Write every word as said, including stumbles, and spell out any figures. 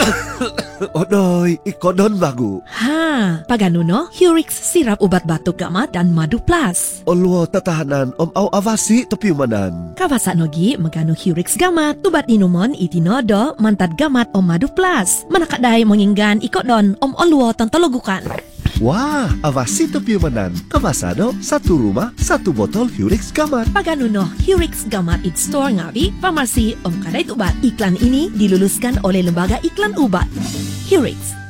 Odoy, ikodon bagu. Ha, pagano no? Hurix sirap ubat batuk gamat dan madu plus. Olwo tatahanan om au avasi topiumanan. Kawasa nogi magano Hurix gamat, ubat inuman itinodo mantad gamat om madu plus. Manakaday menginggan ikodon om olwo tantologukan. Wah, avasi topiumanan. Kawasano, satu rumah, satu botol Hurix gamat. Pagano no, Hurix gamat it store ngabi, pharmacy om kadait ubat. Iklan ini diluluskan oleh Lembaga Iklan Ubat. Hurix.